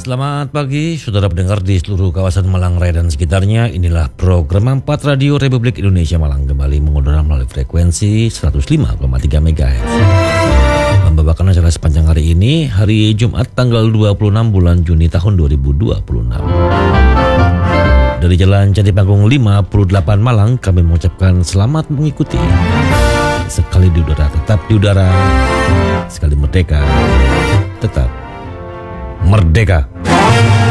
Selamat pagi, saudara pendengar di seluruh kawasan Malang Raya dan sekitarnya. Inilah program 4 Radio Republik Indonesia Malang kembali mengudara melalui frekuensi 105,3 MHz. Membawakan acara sepanjang hari ini, hari Jumat tanggal 26 bulan Juni tahun 2026. Dari Jalan Candi Panggung 58 Malang, kami mengucapkan selamat mengikuti. Sekali di udara, tetap di udara. Sekali merdeka, tetap merdeka.